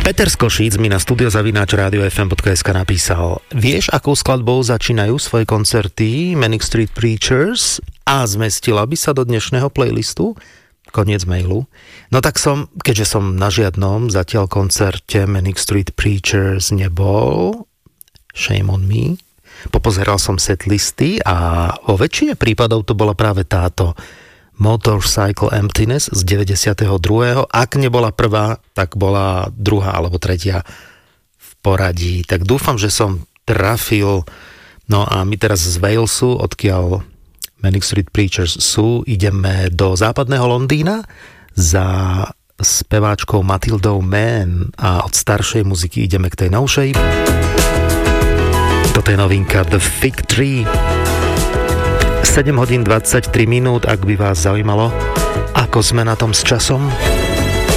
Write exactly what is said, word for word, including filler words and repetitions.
Peter z Košíc mi na studiozavináč rádio ef em bodka es ká napísal: vieš, akou skladbou začínajú svoje koncerty Manic Street Preachers a zmestila by sa do dnešného playlistu? Koniec mailu. No tak som, keďže som na žiadnom zatiaľ koncerte Manic Street Preachers nebol, shame on me, popozeral som setlisty a vo väčšine prípadov to bola práve táto Motorcycle Emptiness z deväťdesiateho druhého Ak nebola prvá, tak bola druhá alebo tretia v poradí. Tak dúfam, že som trafil. No a my teraz z Walesu, odkiaľ Manic Street Preachers sú, ideme do západného Londýna za speváčkou Matildou Mann a od staršej muziky ideme k tej novšej. Toto je novinka The Fig Tree. sedem hodín dvadsaťtri minút, ak by vás zaujímalo, ako sme na tom s časom.